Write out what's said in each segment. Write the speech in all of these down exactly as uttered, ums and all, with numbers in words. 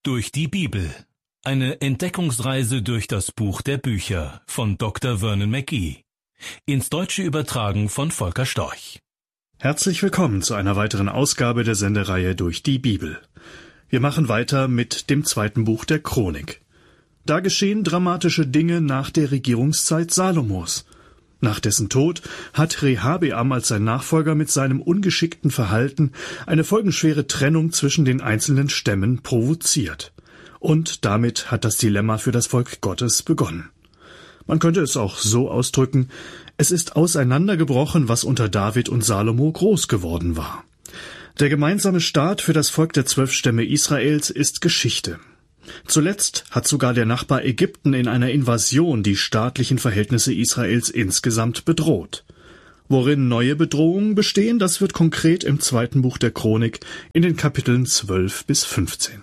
Durch die Bibel. Eine Entdeckungsreise durch das Buch der Bücher von Doktor Vernon McGee. Ins Deutsche übertragen von Volker Storch. Herzlich willkommen zu einer weiteren Ausgabe der Sendereihe Durch die Bibel. Wir machen weiter mit dem zweiten Buch der Chronik. Da geschehen dramatische Dinge nach der Regierungszeit Salomos. Nach dessen Tod hat Rehabeam als sein Nachfolger mit seinem ungeschickten Verhalten eine folgenschwere Trennung zwischen den einzelnen Stämmen provoziert. Und damit hat das Dilemma für das Volk Gottes begonnen. Man könnte es auch so ausdrücken: Es ist auseinandergebrochen, was unter David und Salomo groß geworden war. Der gemeinsame Staat für das Volk der zwölf Stämme Israels ist Geschichte. Zuletzt hat sogar der Nachbar Ägypten in einer Invasion die staatlichen Verhältnisse Israels insgesamt bedroht. Worin neue Bedrohungen bestehen, das wird konkret im zweiten Buch der Chronik in den Kapiteln zwölf bis fünfzehn.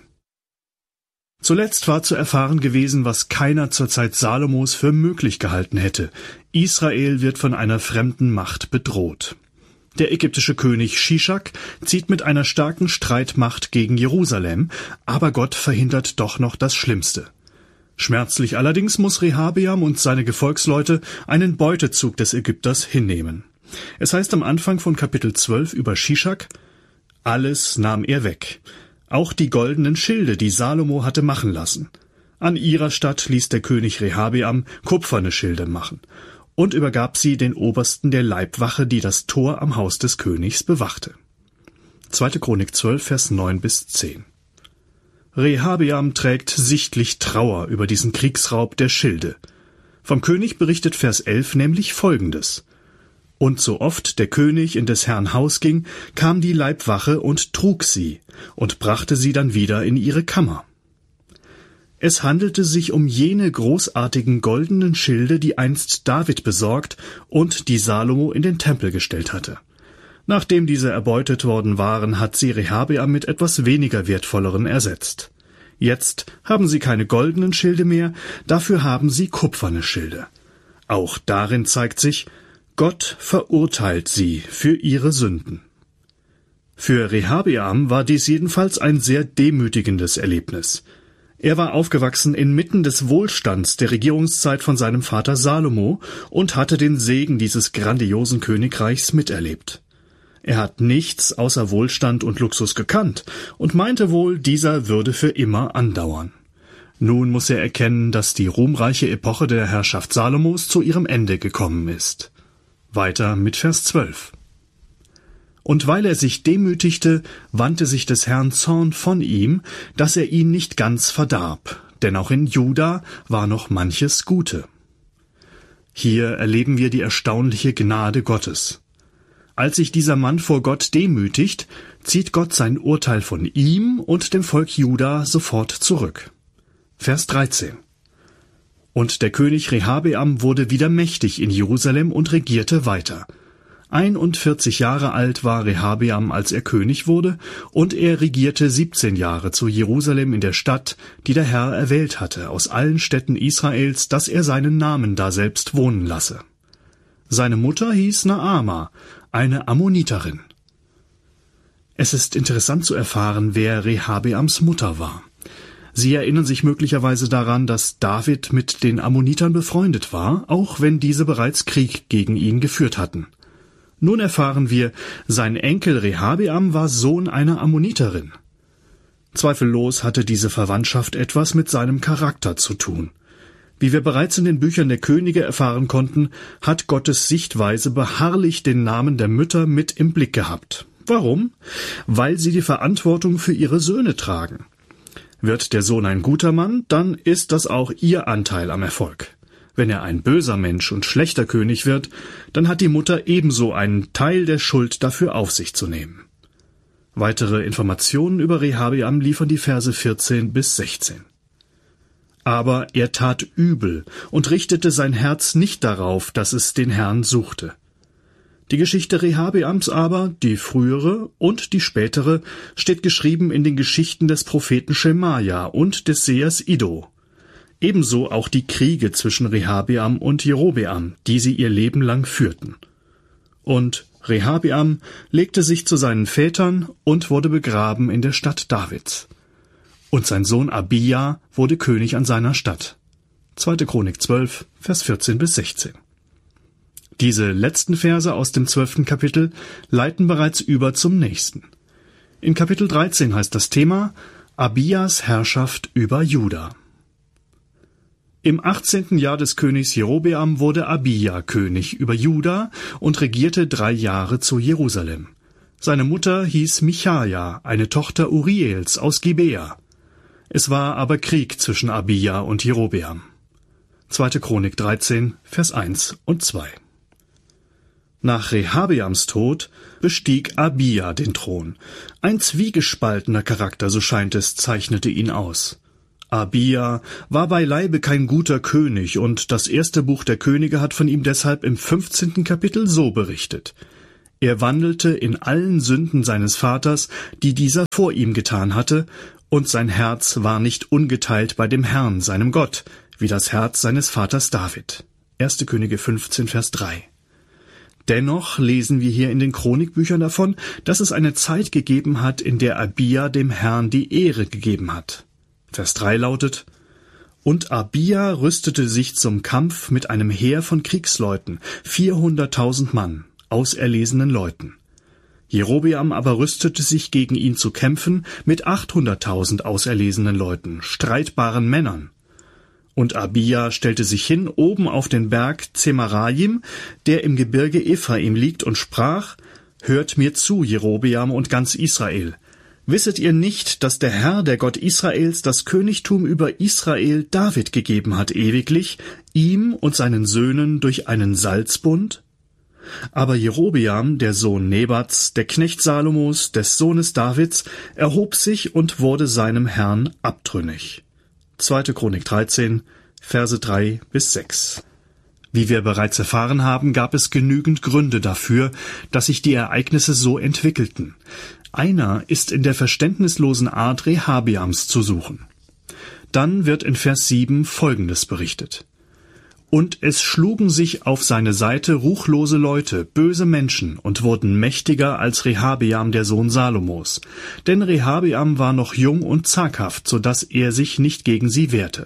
Zuletzt war zu erfahren gewesen, was keiner zur Zeit Salomos für möglich gehalten hätte. Israel wird von einer fremden Macht bedroht. Der ägyptische König Shishak zieht mit einer starken Streitmacht gegen Jerusalem, aber Gott verhindert doch noch das Schlimmste. Schmerzlich allerdings muss Rehabeam und seine Gefolgsleute einen Beutezug des Ägypters hinnehmen. Es heißt am Anfang von Kapitel zwölf über Shishak: Alles nahm er weg, auch die goldenen Schilde, die Salomo hatte machen lassen. An ihrer Statt ließ der König Rehabeam kupferne Schilde machen und übergab sie den Obersten der Leibwache, die das Tor am Haus des Königs bewachte. zweite Chronik zwölf, Vers neun bis zehn. Rehabeam trägt sichtlich Trauer über diesen Kriegsraub der Schilde. Vom König berichtet Vers elf nämlich Folgendes: Und so oft der König in des Herrn Haus ging, kam die Leibwache und trug sie und brachte sie dann wieder in ihre Kammer. Es handelte sich um jene großartigen goldenen Schilde, die einst David besorgt und die Salomo in den Tempel gestellt hatte. Nachdem diese erbeutet worden waren, hat sie Rehabeam mit etwas weniger wertvolleren ersetzt. Jetzt haben sie keine goldenen Schilde mehr, dafür haben sie kupferne Schilde. Auch darin zeigt sich, Gott verurteilt sie für ihre Sünden. Für Rehabeam war dies jedenfalls ein sehr demütigendes Erlebnis. Er war aufgewachsen inmitten des Wohlstands der Regierungszeit von seinem Vater Salomo und hatte den Segen dieses grandiosen Königreichs miterlebt. Er hat nichts außer Wohlstand und Luxus gekannt und meinte wohl, dieser würde für immer andauern. Nun muss er erkennen, dass die ruhmreiche Epoche der Herrschaft Salomos zu ihrem Ende gekommen ist. Weiter mit Vers zwölf. Und weil er sich demütigte, wandte sich des Herrn Zorn von ihm, dass er ihn nicht ganz verdarb, denn auch in Juda war noch manches Gute. Hier erleben wir die erstaunliche Gnade Gottes. Als sich dieser Mann vor Gott demütigt, zieht Gott sein Urteil von ihm und dem Volk Juda sofort zurück. Vers dreizehn. Und der König Rehabeam wurde wieder mächtig in Jerusalem und regierte weiter. einundvierzig Jahre alt war Rehabeam, als er König wurde, und er regierte siebzehn Jahre zu Jerusalem in der Stadt, die der Herr erwählt hatte, aus allen Städten Israels, dass er seinen Namen daselbst wohnen lasse. Seine Mutter hieß Naama, eine Ammoniterin. Es ist interessant zu erfahren, wer Rehabeams Mutter war. Sie erinnern sich möglicherweise daran, dass David mit den Ammonitern befreundet war, auch wenn diese bereits Krieg gegen ihn geführt hatten. Nun erfahren wir, sein Enkel Rehabeam war Sohn einer Ammoniterin. Zweifellos hatte diese Verwandtschaft etwas mit seinem Charakter zu tun. Wie wir bereits in den Büchern der Könige erfahren konnten, hat Gottes Sichtweise beharrlich den Namen der Mütter mit im Blick gehabt. Warum? Weil sie die Verantwortung für ihre Söhne tragen. Wird der Sohn ein guter Mann, dann ist das auch ihr Anteil am Erfolg. Wenn er ein böser Mensch und schlechter König wird, dann hat die Mutter ebenso einen Teil der Schuld dafür auf sich zu nehmen. Weitere Informationen über Rehabeam liefern die Verse vierzehn bis sechzehn. Aber er tat übel und richtete sein Herz nicht darauf, dass es den Herrn suchte. Die Geschichte Rehabeams aber, die frühere und die spätere, steht geschrieben in den Geschichten des Propheten Schemaja und des Sehers Iddo. Ebenso auch die Kriege zwischen Rehabeam und Jerobeam, die sie ihr Leben lang führten. Und Rehabeam legte sich zu seinen Vätern und wurde begraben in der Stadt Davids. und sein Sohn Abija wurde König an seiner Stadt. zweite Chronik zwölf, Vers vierzehn bis sechzehn. Diese letzten Verse aus dem zwölften Kapitel leiten bereits über zum nächsten. In Kapitel dreizehn heißt das Thema Abijas Herrschaft über Juda. Im achtzehnten Jahr des Königs Jerobeam wurde Abija König über Juda und regierte drei Jahre zu Jerusalem. Seine Mutter hieß Michaja, eine Tochter Uriels aus Gibea. Es war aber Krieg zwischen Abija und Jerobeam. zweite Chronik dreizehn, Vers eins und zwei. Nach Rehabeams Tod bestieg Abija den Thron. Ein zwiegespaltener Charakter, so scheint es, zeichnete ihn aus. Abija war beileibe kein guter König, und das erste Buch der Könige hat von ihm deshalb im fünfzehnten Kapitel so berichtet: Er wandelte in allen Sünden seines Vaters, die dieser vor ihm getan hatte, und sein Herz war nicht ungeteilt bei dem Herrn, seinem Gott, wie das Herz seines Vaters David. erste Könige fünfzehn, Vers drei. Dennoch lesen wir hier in den Chronikbüchern davon, dass es eine Zeit gegeben hat, in der Abija dem Herrn die Ehre gegeben hat. Vers drei lautet: Und Abija rüstete sich zum Kampf mit einem Heer von Kriegsleuten, vierhunderttausend Mann, auserlesenen Leuten. Jerobeam aber rüstete sich gegen ihn zu kämpfen mit achthunderttausend auserlesenen Leuten, streitbaren Männern. Und Abija stellte sich hin oben auf den Berg Zemarajim, der im Gebirge Ephraim liegt, und sprach: Hört mir zu, Jerobeam und ganz Israel. Wisset ihr nicht, dass der Herr, der Gott Israels, das Königtum über Israel David gegeben hat ewiglich, ihm und seinen Söhnen durch einen Salzbund? Aber Jerobeam, der Sohn Nebats, der Knecht Salomos, des Sohnes Davids, erhob sich und wurde seinem Herrn abtrünnig. zweite Chronik dreizehn, Verse drei bis sechs. Wie wir bereits erfahren haben, gab es genügend Gründe dafür, dass sich die Ereignisse so entwickelten. Einer ist in der verständnislosen Art Rehabeams zu suchen. Dann wird in Vers sieben Folgendes berichtet: Und es schlugen sich auf seine Seite ruchlose Leute, böse Menschen, und wurden mächtiger als Rehabeam, der Sohn Salomos. Denn Rehabeam war noch jung und zaghaft, so dass er sich nicht gegen sie wehrte.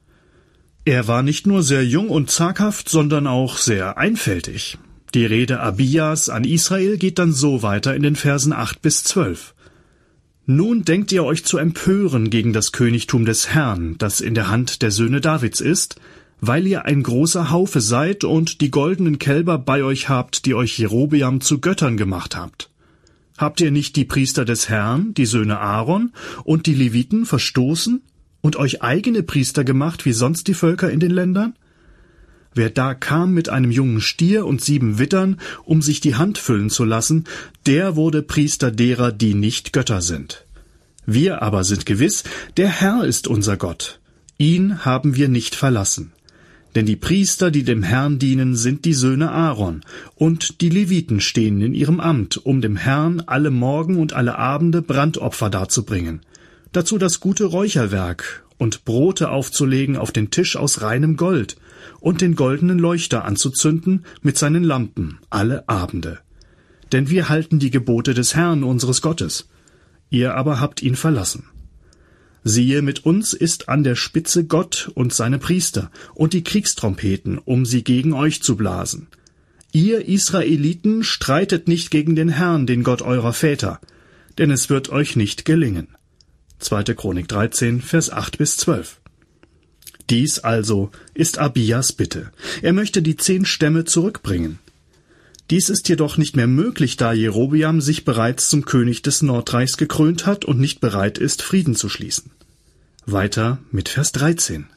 Er war nicht nur sehr jung und zaghaft, sondern auch sehr einfältig. Die Rede Abijas an Israel geht dann so weiter in den Versen acht bis zwölf. Nun denkt ihr euch zu empören gegen das Königtum des Herrn, das in der Hand der Söhne Davids ist, weil ihr ein großer Haufe seid und die goldenen Kälber bei euch habt, die euch Jerobeam zu Göttern gemacht habt. Habt ihr nicht die Priester des Herrn, die Söhne Aaron, und die Leviten verstoßen und euch eigene Priester gemacht, wie sonst die Völker in den Ländern? Wer da kam mit einem jungen Stier und sieben Wittern, um sich die Hand füllen zu lassen, der wurde Priester derer, die nicht Götter sind. Wir aber sind gewiss, der Herr ist unser Gott. Ihn haben wir nicht verlassen. Denn die Priester, die dem Herrn dienen, sind die Söhne Aaron, und die Leviten stehen in ihrem Amt, um dem Herrn alle Morgen und alle Abende Brandopfer darzubringen. Dazu das gute Räucherwerk und Brote aufzulegen auf den Tisch aus reinem Gold und den goldenen Leuchter anzuzünden mit seinen Lampen alle Abende. Denn wir halten die Gebote des Herrn unseres Gottes. Ihr aber habt ihn verlassen. Siehe, mit uns ist an der Spitze Gott und seine Priester und die Kriegstrompeten, um sie gegen euch zu blasen. Ihr Israeliten streitet nicht gegen den Herrn, den Gott eurer Väter, denn es wird euch nicht gelingen. zweite Chronik dreizehn, Vers acht bis zwölf. Dies also ist Abijas Bitte. Er möchte die zehn Stämme zurückbringen. Dies ist jedoch nicht mehr möglich, da Jerobeam sich bereits zum König des Nordreichs gekrönt hat und nicht bereit ist, Frieden zu schließen. Weiter mit Vers dreizehn.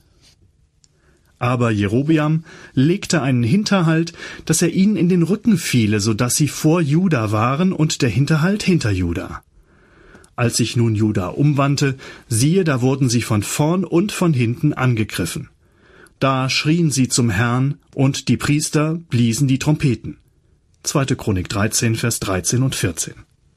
Aber Jerobeam legte einen Hinterhalt, dass er ihnen in den Rücken fiele, so dass sie vor Juda waren und der Hinterhalt hinter Juda. Als sich nun Juda umwandte, siehe, da wurden sie von vorn und von hinten angegriffen. Da schrien sie zum Herrn, und die Priester bliesen die Trompeten. zweite Chronik dreizehn, Vers dreizehn und vierzehn.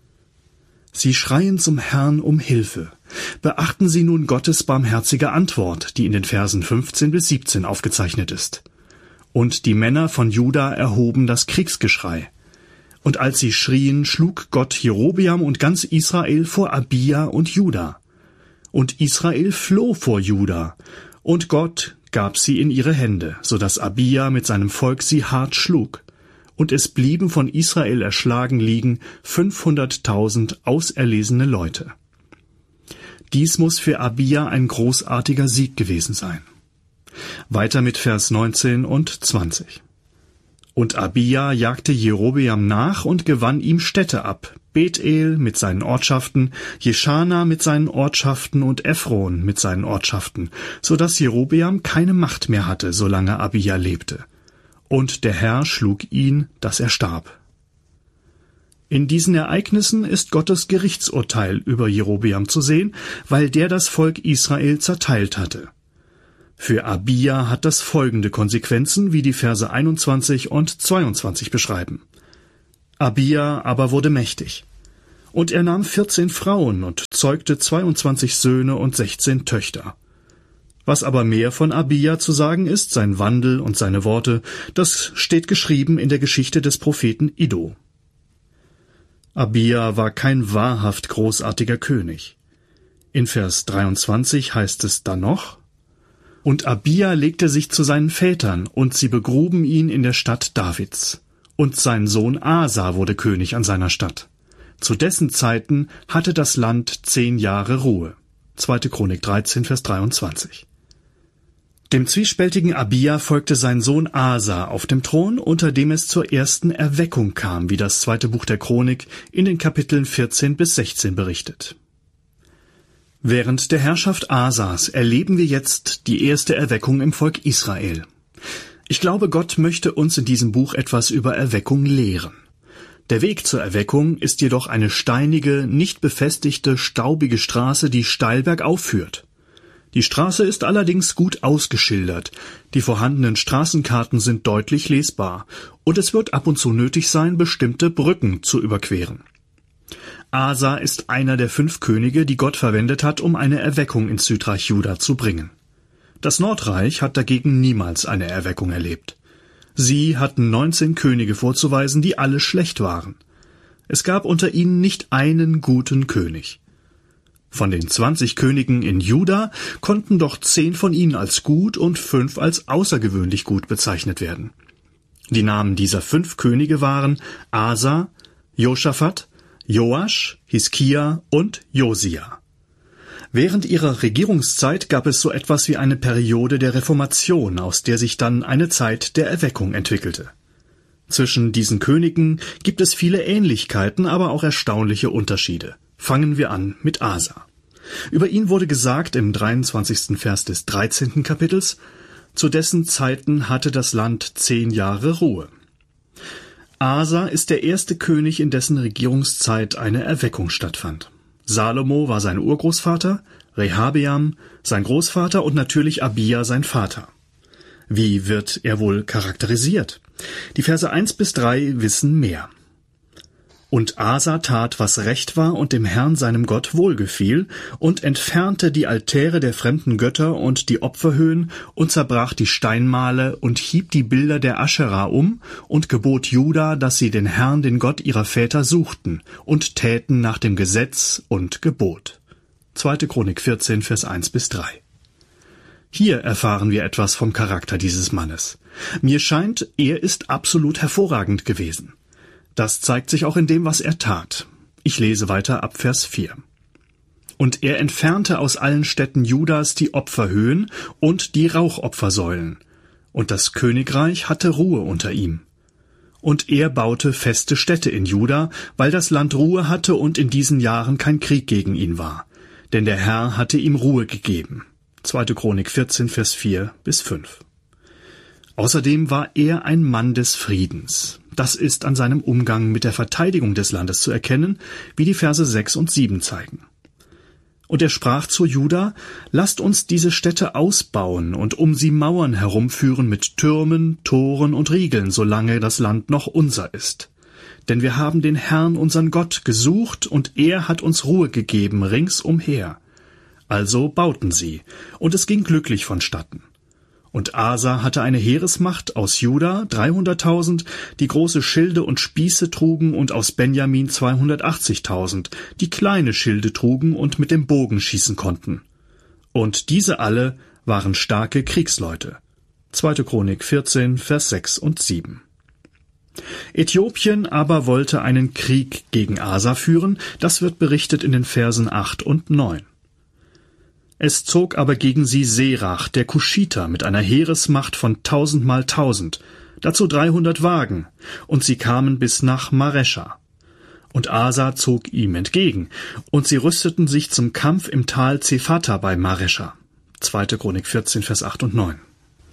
Sie schreien zum Herrn um Hilfe. Beachten Sie nun Gottes barmherzige Antwort, die in den Versen fünfzehn bis siebzehn aufgezeichnet ist. Und die Männer von Juda erhoben das Kriegsgeschrei. Und als sie schrien, schlug Gott Jerobeam und ganz Israel vor Abija und Juda. Und Israel floh vor Juda, und Gott gab sie in ihre Hände, so dass Abija mit seinem Volk sie hart schlug. Und es blieben von Israel erschlagen liegen fünfhunderttausend auserlesene Leute. Dies muss für Abija ein großartiger Sieg gewesen sein. Weiter mit Vers neunzehn und zwanzig. Und Abija jagte Jerobeam nach und gewann ihm Städte ab, Bethel mit seinen Ortschaften, Jeschana mit seinen Ortschaften und Ephron mit seinen Ortschaften, so dass Jerobeam keine Macht mehr hatte, solange Abija lebte. Und der Herr schlug ihn, dass er starb. In diesen Ereignissen ist Gottes Gerichtsurteil über Jerobeam zu sehen, weil der das Volk Israel zerteilt hatte. Für Abija hat das folgende Konsequenzen, wie die Verse einundzwanzig und zweiundzwanzig beschreiben. Abija aber wurde mächtig. Und er nahm vierzehn Frauen und zeugte zweiundzwanzig Söhne und sechzehn Töchter. Was aber mehr von Abija zu sagen ist, sein Wandel und seine Worte, das steht geschrieben in der Geschichte des Propheten Iddo. Abija war kein wahrhaft großartiger König. In Vers dreiundzwanzig heißt es dann noch: Und Abija legte sich zu seinen Vätern, und sie begruben ihn in der Stadt Davids. Und sein Sohn Asa wurde König an seiner Stadt. Zu dessen Zeiten hatte das Land zehn Jahre Ruhe. zweite Chronik dreizehn, Vers dreiundzwanzig. Dem zwiespältigen Abija folgte sein Sohn Asa auf dem Thron, unter dem es zur ersten Erweckung kam, wie das zweite Buch der Chronik in den Kapiteln vierzehn bis sechzehn berichtet. Während der Herrschaft Asas erleben wir jetzt die erste Erweckung im Volk Israel. Ich glaube, Gott möchte uns in diesem Buch etwas über Erweckung lehren. Der Weg zur Erweckung ist jedoch eine steinige, nicht befestigte, staubige Straße, die steil bergauf führt. Die Straße ist allerdings gut ausgeschildert, die vorhandenen Straßenkarten sind deutlich lesbar, und es wird ab und zu nötig sein, bestimmte Brücken zu überqueren. Asa ist einer der fünf Könige, die Gott verwendet hat, um eine Erweckung ins Südreich Juda zu bringen. Das Nordreich hat dagegen niemals eine Erweckung erlebt. Sie hatten neunzehn Könige vorzuweisen, die alle schlecht waren. Es gab unter ihnen nicht einen guten König. Von den zwanzig Königen in Juda konnten doch zehn von ihnen als gut und fünf als außergewöhnlich gut bezeichnet werden. Die Namen dieser fünf Könige waren Asa, Josaphat, Joasch, Hiskia und Josia. Während ihrer Regierungszeit gab es so etwas wie eine Periode der Reformation, aus der sich dann eine Zeit der Erweckung entwickelte. Zwischen diesen Königen gibt es viele Ähnlichkeiten, aber auch erstaunliche Unterschiede. Fangen wir an mit Asa. Über ihn wurde gesagt im dreiundzwanzigsten Vers des dreizehnten Kapitels: Zu dessen Zeiten hatte das Land zehn Jahre Ruhe. Asa ist der erste König, in dessen Regierungszeit eine Erweckung stattfand. Salomo war sein Urgroßvater, Rehabeam sein Großvater und natürlich Abija sein Vater. Wie wird er wohl charakterisiert? Die Verse eins bis drei wissen mehr. Und Asa tat, was recht war und dem Herrn seinem Gott wohlgefiel, und entfernte die Altäre der fremden Götter und die Opferhöhen und zerbrach die Steinmale und hieb die Bilder der Aschera um und gebot Juda, dass sie den Herrn, den Gott ihrer Väter, suchten und täten nach dem Gesetz und Gebot. zweite Chronik vierzehn, Vers eins bis drei. Hier erfahren wir etwas vom Charakter dieses Mannes. Mir scheint, er ist absolut hervorragend gewesen. Das zeigt sich auch in dem, was er tat. Ich lese weiter ab Vers vier. Und er entfernte aus allen Städten Judas die Opferhöhen und die Rauchopfersäulen. Und das Königreich hatte Ruhe unter ihm. Und er baute feste Städte in Juda, weil das Land Ruhe hatte und in diesen Jahren kein Krieg gegen ihn war. Denn der Herr hatte ihm Ruhe gegeben. zweite Chronik vierzehn, Vers vier bis fünf. Außerdem war er ein Mann des Friedens. Das ist an seinem Umgang mit der Verteidigung des Landes zu erkennen, wie die Verse sechs und sieben zeigen. Und er sprach zu Juda: Lasst uns diese Städte ausbauen und um sie Mauern herumführen mit Türmen, Toren und Riegeln, solange das Land noch unser ist. Denn wir haben den Herrn, unseren Gott, gesucht, und er hat uns Ruhe gegeben ringsumher. Also bauten sie, und es ging glücklich vonstatten. Und Asa hatte eine Heeresmacht aus Juda, dreihunderttausend, die große Schilde und Spieße trugen, und aus Benjamin zweihundertachtzigtausend, die kleine Schilde trugen und mit dem Bogen schießen konnten. Und diese alle waren starke Kriegsleute. zweite Chronik vierzehn, Vers sechs und sieben. Äthiopien aber wollte einen Krieg gegen Asa führen, das wird berichtet in den Versen acht und neun. Es zog aber gegen sie Serach, der Kuschiter, mit einer Heeresmacht von tausend mal tausend, dazu dreihundert Wagen, und sie kamen bis nach Marescha. Und Asa zog ihm entgegen, und sie rüsteten sich zum Kampf im Tal Zephata bei Marescha. zweite Chronik vierzehn, Vers acht und neun.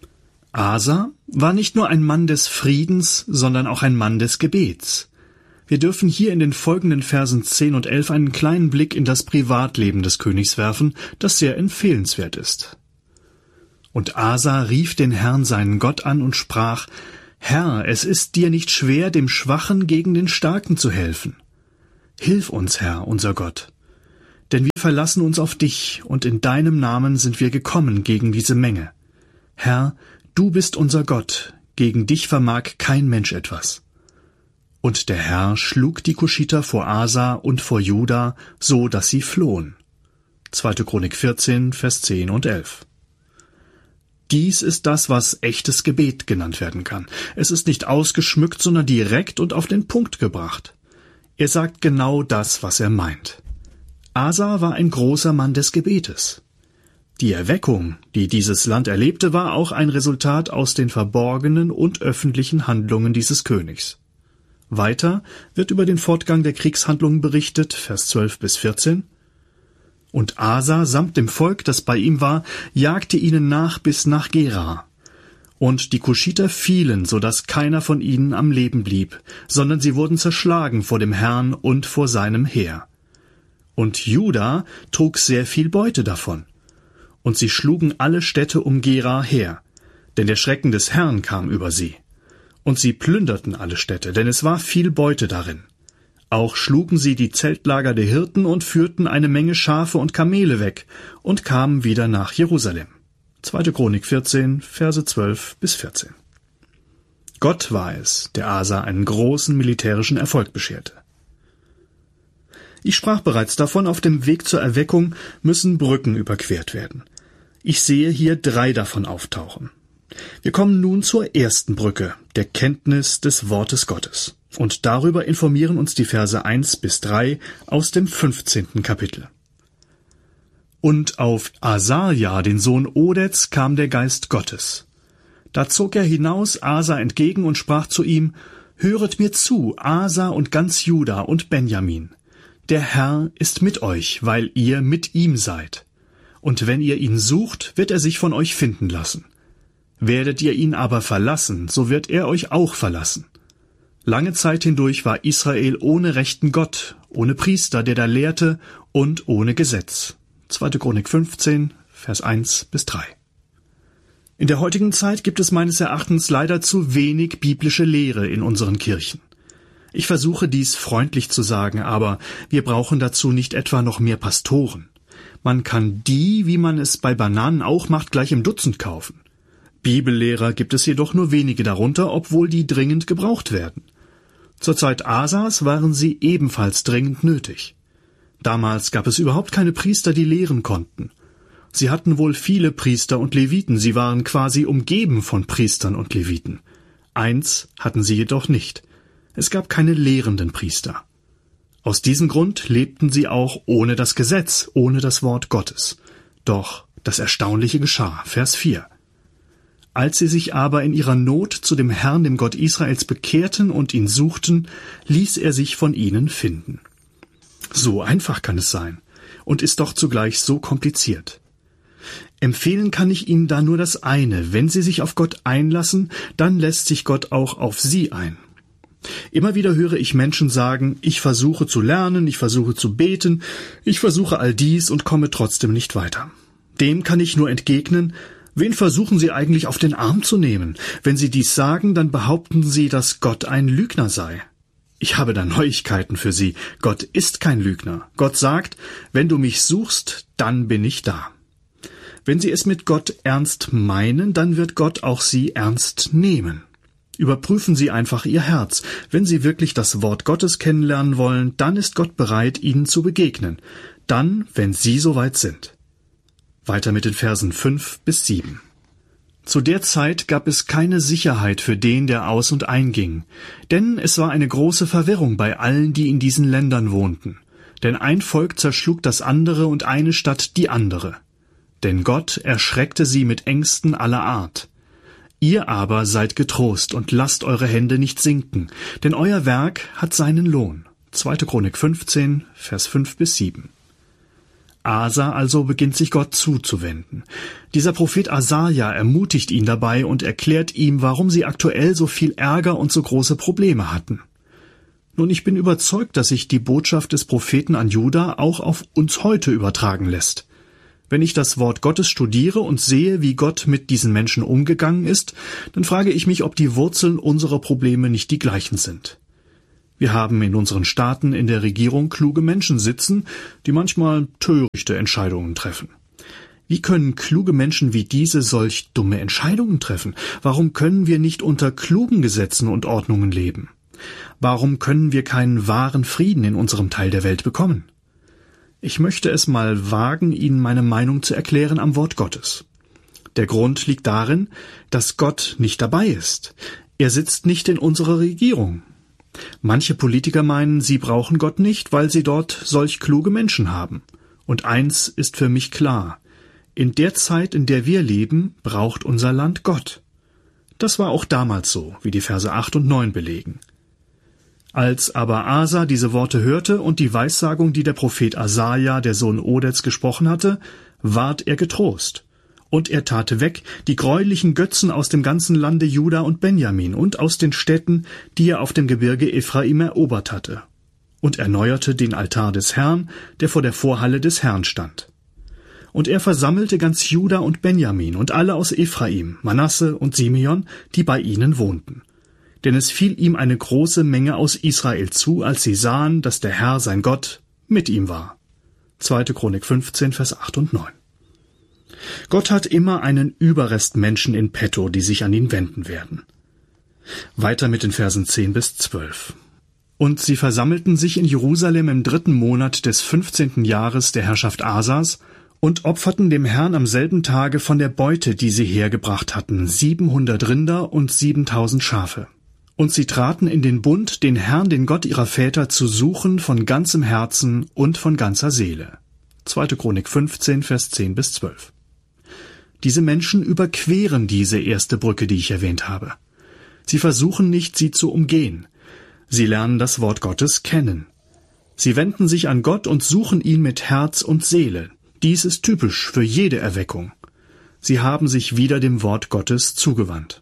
Asa war nicht nur ein Mann des Friedens, sondern auch ein Mann des Gebets. Wir dürfen hier in den folgenden Versen zehn und elf einen kleinen Blick in das Privatleben des Königs werfen, das sehr empfehlenswert ist. Und Asa rief den Herrn seinen Gott an und sprach: Herr, es ist dir nicht schwer, dem Schwachen gegen den Starken zu helfen. Hilf uns, Herr, unser Gott. Denn wir verlassen uns auf dich, und in deinem Namen sind wir gekommen gegen diese Menge. Herr, du bist unser Gott, gegen dich vermag kein Mensch etwas. Und der Herr schlug die Kuschiter vor Asa und vor Juda, so dass sie flohen. zweite Chronik vierzehn, Vers zehn und elf. Dies ist das, was echtes Gebet genannt werden kann. Es ist nicht ausgeschmückt, sondern direkt und auf den Punkt gebracht. Er sagt genau das, was er meint. Asa war ein großer Mann des Gebetes. Die Erweckung, die dieses Land erlebte, war auch ein Resultat aus den verborgenen und öffentlichen Handlungen dieses Königs. Weiter wird über den Fortgang der Kriegshandlungen berichtet, Vers zwölf bis vierzehn. Und Asa samt dem Volk, das bei ihm war, jagte ihnen nach bis nach Gera. Und die Kuschiter fielen, so dass keiner von ihnen am Leben blieb, sondern sie wurden zerschlagen vor dem Herrn und vor seinem Heer. Und Juda trug sehr viel Beute davon. Und sie schlugen alle Städte um Gera her, denn der Schrecken des Herrn kam über sie. Und sie plünderten alle Städte, denn es war viel Beute darin. Auch schlugen sie die Zeltlager der Hirten und führten eine Menge Schafe und Kamele weg und kamen wieder nach Jerusalem. zweite Chronik vierzehn, Verse zwölf bis vierzehn. Gott war es, der Asa einen großen militärischen Erfolg bescherte. Ich sprach bereits davon, auf dem Weg zur Erweckung müssen Brücken überquert werden. Ich sehe hier drei davon auftauchen. Wir kommen nun zur ersten Brücke, der Kenntnis des Wortes Gottes. Und darüber informieren uns die Verse eins bis drei aus dem fünfzehnten Kapitel. Und auf Asaja, den Sohn Odeds, kam der Geist Gottes. Da zog er hinaus Asa entgegen und sprach zu ihm: Höret mir zu, Asa und ganz Juda und Benjamin. Der Herr ist mit euch, weil ihr mit ihm seid. Und wenn ihr ihn sucht, wird er sich von euch finden lassen. Werdet ihr ihn aber verlassen, so wird er euch auch verlassen. Lange Zeit hindurch war Israel ohne rechten Gott, ohne Priester, der da lehrte, und ohne Gesetz. zweite Chronik fünfzehn, Vers eins bis drei. In der heutigen Zeit gibt es meines Erachtens leider zu wenig biblische Lehre in unseren Kirchen. Ich versuche dies freundlich zu sagen, aber wir brauchen dazu nicht etwa noch mehr Pastoren. Man kann die, wie man es bei Bananen auch macht, gleich im Dutzend kaufen. Bibellehrer gibt es jedoch nur wenige darunter, obwohl die dringend gebraucht werden. Zur Zeit Asas waren sie ebenfalls dringend nötig. Damals gab es überhaupt keine Priester, die lehren konnten. Sie hatten wohl viele Priester und Leviten, sie waren quasi umgeben von Priestern und Leviten. Eins hatten sie jedoch nicht: Es gab keine lehrenden Priester. Aus diesem Grund lebten sie auch ohne das Gesetz, ohne das Wort Gottes. Doch das Erstaunliche geschah, Vers vier. Als sie sich aber in ihrer Not zu dem Herrn, dem Gott Israels, bekehrten und ihn suchten, ließ er sich von ihnen finden. So einfach kann es sein und ist doch zugleich so kompliziert. Empfehlen kann ich Ihnen da nur das eine: Wenn Sie sich auf Gott einlassen, dann lässt sich Gott auch auf Sie ein. Immer wieder höre ich Menschen sagen: Ich versuche zu lernen, ich versuche zu beten, ich versuche all dies und komme trotzdem nicht weiter. Dem kann ich nur entgegnen: Wen versuchen Sie eigentlich auf den Arm zu nehmen? Wenn Sie dies sagen, dann behaupten Sie, dass Gott ein Lügner sei. Ich habe da Neuigkeiten für Sie. Gott ist kein Lügner. Gott sagt: Wenn du mich suchst, dann bin ich da. Wenn Sie es mit Gott ernst meinen, dann wird Gott auch Sie ernst nehmen. Überprüfen Sie einfach Ihr Herz. Wenn Sie wirklich das Wort Gottes kennenlernen wollen, dann ist Gott bereit, Ihnen zu begegnen. Dann, wenn Sie soweit sind. Weiter mit den Versen fünf bis sieben. Zu der Zeit gab es keine Sicherheit für den, der aus- und einging, denn es war eine große Verwirrung bei allen, die in diesen Ländern wohnten. Denn ein Volk zerschlug das andere und eine Stadt die andere. Denn Gott erschreckte sie mit Ängsten aller Art. Ihr aber seid getrost und lasst eure Hände nicht sinken, denn euer Werk hat seinen Lohn. zweite Chronik fünfzehn, Vers fünf bis sieben. Asa also beginnt sich Gott zuzuwenden. Dieser Prophet Asaja ermutigt ihn dabei und erklärt ihm, warum sie aktuell so viel Ärger und so große Probleme hatten. Nun, ich bin überzeugt, dass sich die Botschaft des Propheten an Juda auch auf uns heute übertragen lässt. Wenn ich das Wort Gottes studiere und sehe, wie Gott mit diesen Menschen umgegangen ist, dann frage ich mich, ob die Wurzeln unserer Probleme nicht die gleichen sind. Wir haben in unseren Staaten in der Regierung kluge Menschen sitzen, die manchmal törichte Entscheidungen treffen. Wie können kluge Menschen wie diese solch dumme Entscheidungen treffen? Warum können wir nicht unter klugen Gesetzen und Ordnungen leben? Warum können wir keinen wahren Frieden in unserem Teil der Welt bekommen? Ich möchte es mal wagen, Ihnen meine Meinung zu erklären am Wort Gottes. Der Grund liegt darin, dass Gott nicht dabei ist. Er sitzt nicht in unserer Regierung. Manche Politiker meinen, sie brauchen Gott nicht, weil sie dort solch kluge Menschen haben. Und eins ist für mich klar: In der Zeit, in der wir leben, braucht unser Land Gott. Das war auch damals so, wie die Verse acht und neun belegen. Als aber Asa diese Worte hörte und die Weissagung, die der Prophet Asaja, der Sohn Odeds, gesprochen hatte, ward er getrost. Und er tat weg die greulichen Götzen aus dem ganzen Lande Juda und Benjamin und aus den Städten, die er auf dem Gebirge Ephraim erobert hatte, und erneuerte den Altar des Herrn, der vor der Vorhalle des Herrn stand. Und er versammelte ganz Juda und Benjamin und alle aus Ephraim, Manasse und Simeon, die bei ihnen wohnten. Denn es fiel ihm eine große Menge aus Israel zu, als sie sahen, dass der Herr, sein Gott, mit ihm war. zweite Chronik fünfzehn, Vers acht und neun. Gott hat immer einen Überrest Menschen in petto, die sich an ihn wenden werden. Weiter mit den Versen zehn bis zwölf. Und sie versammelten sich in Jerusalem im dritten Monat des fünfzehnten Jahres der Herrschaft Asas und opferten dem Herrn am selben Tage von der Beute, die sie hergebracht hatten, siebenhundert Rinder und siebentausend Schafe. Und sie traten in den Bund, den Herrn, den Gott ihrer Väter, zu suchen von ganzem Herzen und von ganzer Seele. zweite Chronik fünfzehn, Vers zehn bis zwölf. Diese Menschen überqueren diese erste Brücke, die ich erwähnt habe. Sie versuchen nicht, sie zu umgehen. Sie lernen das Wort Gottes kennen. Sie wenden sich an Gott und suchen ihn mit Herz und Seele. Dies ist typisch für jede Erweckung. Sie haben sich wieder dem Wort Gottes zugewandt.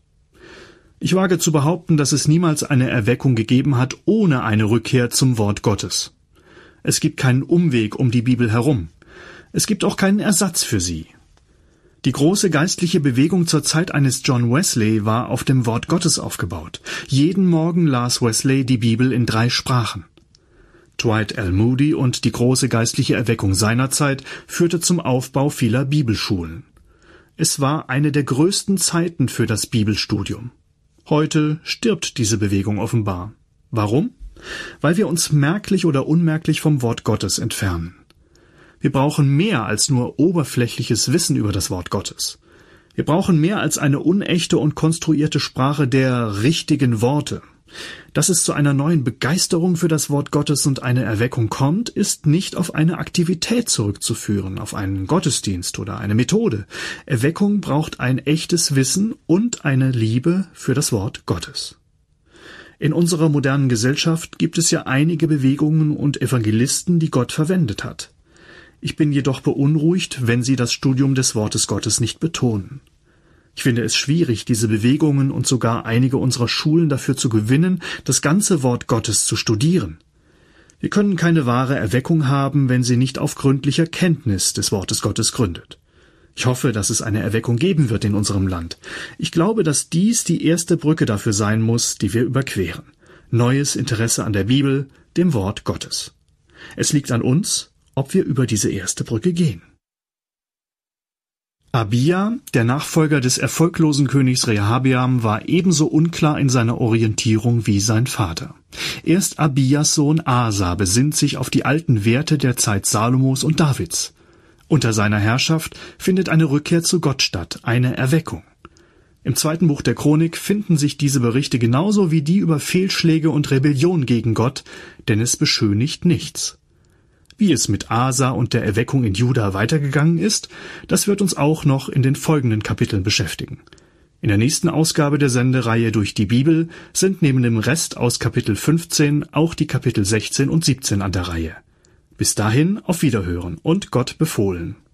Ich wage zu behaupten, dass es niemals eine Erweckung gegeben hat ohne eine Rückkehr zum Wort Gottes. Es gibt keinen Umweg um die Bibel herum. Es gibt auch keinen Ersatz für sie. Die große geistliche Bewegung zur Zeit eines John Wesley war auf dem Wort Gottes aufgebaut. Jeden Morgen las Wesley die Bibel in drei Sprachen. Dwight L. Moody und die große geistliche Erweckung seiner Zeit führte zum Aufbau vieler Bibelschulen. Es war eine der größten Zeiten für das Bibelstudium. Heute stirbt diese Bewegung offenbar. Warum? Weil wir uns merklich oder unmerklich vom Wort Gottes entfernen. Wir brauchen mehr als nur oberflächliches Wissen über das Wort Gottes. Wir brauchen mehr als eine unechte und konstruierte Sprache der richtigen Worte. Dass es zu einer neuen Begeisterung für das Wort Gottes und eine Erweckung kommt, ist nicht auf eine Aktivität zurückzuführen, auf einen Gottesdienst oder eine Methode. Erweckung braucht ein echtes Wissen und eine Liebe für das Wort Gottes. In unserer modernen Gesellschaft gibt es ja einige Bewegungen und Evangelisten, die Gott verwendet hat. Ich bin jedoch beunruhigt, wenn sie das Studium des Wortes Gottes nicht betonen. Ich finde es schwierig, diese Bewegungen und sogar einige unserer Schulen dafür zu gewinnen, das ganze Wort Gottes zu studieren. Wir können keine wahre Erweckung haben, wenn sie nicht auf gründlicher Kenntnis des Wortes Gottes gründet. Ich hoffe, dass es eine Erweckung geben wird in unserem Land. Ich glaube, dass dies die erste Brücke dafür sein muss, die wir überqueren. Neues Interesse an der Bibel, dem Wort Gottes. Es liegt an uns, ob wir über diese erste Brücke gehen. Abija, der Nachfolger des erfolglosen Königs Rehabeam, war ebenso unklar in seiner Orientierung wie sein Vater. Erst Abijas Sohn Asa besinnt sich auf die alten Werte der Zeit Salomos und Davids. Unter seiner Herrschaft findet eine Rückkehr zu Gott statt, eine Erweckung. Im zweiten Buch der Chronik finden sich diese Berichte genauso wie die über Fehlschläge und Rebellion gegen Gott, denn es beschönigt nichts. Wie es mit Asa und der Erweckung in Juda weitergegangen ist, das wird uns auch noch in den folgenden Kapiteln beschäftigen. In der nächsten Ausgabe der Sendereihe Durch die Bibel sind neben dem Rest aus Kapitel fünfzehn auch die Kapitel sechzehn und siebzehn an der Reihe. Bis dahin auf Wiederhören und Gott befohlen.